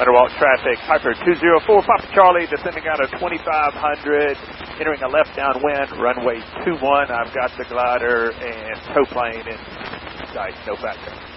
Runnerwalk traffic, Piper 204, Papa Charlie, descending out of 2500, entering a left downwind, runway 21. I've got the glider and tow plane in sight, no factor.